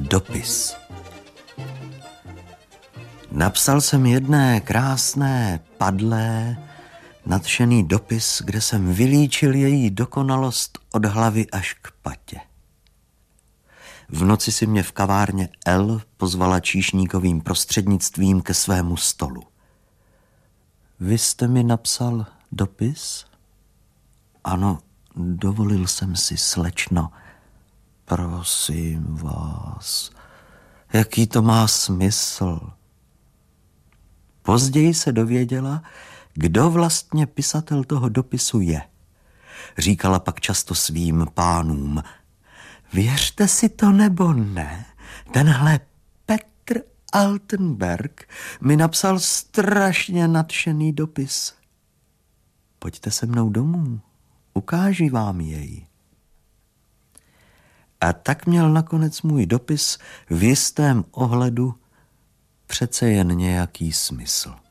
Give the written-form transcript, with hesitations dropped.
Dopis. Napsal jsem jedné krásné, padlé, nadšený dopis, kde jsem vylíčil její dokonalost od hlavy až k patě. V noci si mě v kavárně L pozvala číšníkovým prostřednictvím ke svému stolu. Vy jste mi napsal dopis? Ano, dovolil jsem si, slečno. Prosím vás, jaký to má smysl? Později se dověděla, kdo vlastně pisatel toho dopisu je. Říkala pak často svým pánům: věřte si to nebo ne, tenhle Petr Altenberg mi napsal strašně nadšený dopis. Pojďte se mnou domů, ukáži vám jej. A tak měl nakonec můj dopis v jistém ohledu přece jen nějaký smysl.